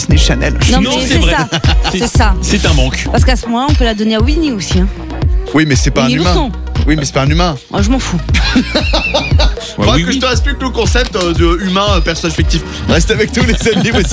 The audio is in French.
Disney Channel. Non, Non, mais c'est c'est vrai. ça. C'est ça. C'est un manque. Parce qu'à ce moment-là, on peut la donner à Winnie aussi. Hein. Oui, mais c'est pas un Winnie humain. l'ourson. Oui, mais c'est pas un humain. Moi, je m'en fous. Faudra que je te explique le concept de humain, personnage fictif. Reste avec nous, les amis.